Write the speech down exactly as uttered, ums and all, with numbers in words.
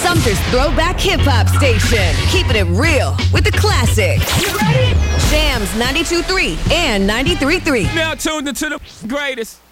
Sumter's throwback hip-hop station. Keeping it real with the classics. You ready? Jams ninety-two point three and ninety-three point three. Now tuned into the greatest.